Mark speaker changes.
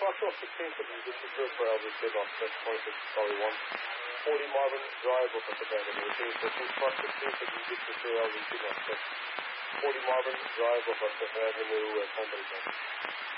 Speaker 1: Instructional 16 for this is good for Elvis Bid off 26, sorry, 40 Marvin Drive, Wilson Avenue. Repeating for Instruct 16 for this is good Elvis Bid off 40 Marvin Drive, Wilson Avenue, San Bernardino.